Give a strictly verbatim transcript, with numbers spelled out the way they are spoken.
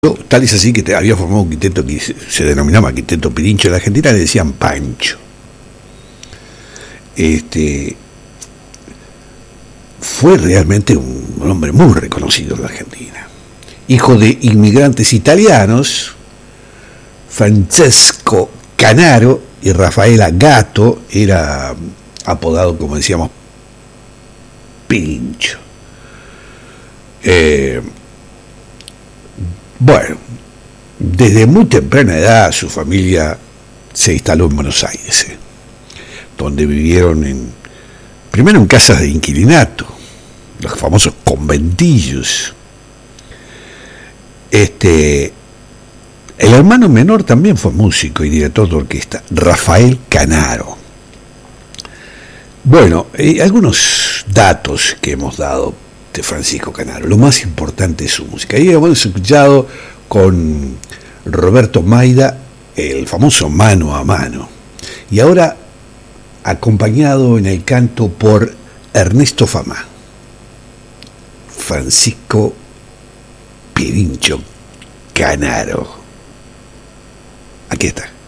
Tal es así que te había formado un quinteto que se, se denominaba Quinteto Pirincho en la Argentina, le decían Pancho. Este fue realmente un hombre muy reconocido en la Argentina. Hijo de inmigrantes italianos, Francesco Canaro y Rafaela Gatto, era apodado, como decíamos, Pirincho. Eh, Bueno, desde muy temprana edad su familia se instaló en Buenos Aires, eh, donde vivieron en, primero en casas de inquilinato, los famosos conventillos. Este, el hermano menor también fue músico y director de orquesta, Rafael Canaro. Bueno, eh, algunos datos que hemos dado de Francisco Canaro. Lo más importante es su música. Ahí hemos escuchado con Roberto Maida el famoso Mano a Mano. Y ahora acompañado en el canto por Ernesto Fama. Francisco Pirincho Canaro. Aquí está.